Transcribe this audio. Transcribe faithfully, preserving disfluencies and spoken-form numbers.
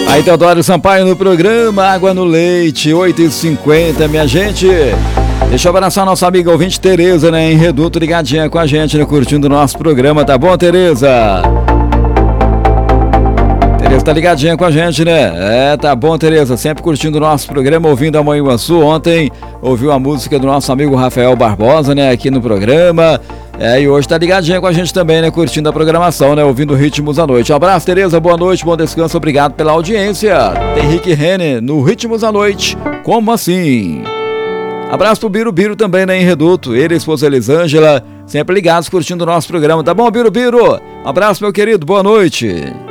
Aí, Teodoro Sampaio no programa Água no Leite, oito e cinquenta, minha gente. Deixa eu abraçar nossa amiga ouvinte Tereza, né, em Reduto, ligadinha com a gente, né, curtindo o nosso programa, tá bom, Tereza? Tereza tá ligadinha com a gente, né? É, tá bom, Tereza, sempre curtindo o nosso programa, ouvindo a Manhuaçu. Ontem ouviu a música do nosso amigo Rafael Barbosa, né, aqui no programa. É, e hoje tá ligadinha com a gente também, né, curtindo a programação, né, ouvindo Ritmos à Noite. Um abraço, Tereza, boa noite, bom descanso, obrigado pela audiência. Tem Rick Renner no Ritmos à Noite, como assim? Abraço pro Biro Biro também, né, em Reduto. Ele e a esposa Elisângela, sempre ligados, curtindo o nosso programa. Tá bom, Biro Biro? Um abraço, meu querido, boa noite.